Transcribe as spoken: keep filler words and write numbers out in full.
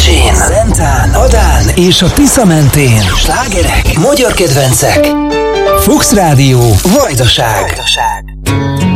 Pécsén, Zentán, Adán és a Tisza mentén. Slágerek, magyar kedvencek. Fuchs Rádió, Vajdaság.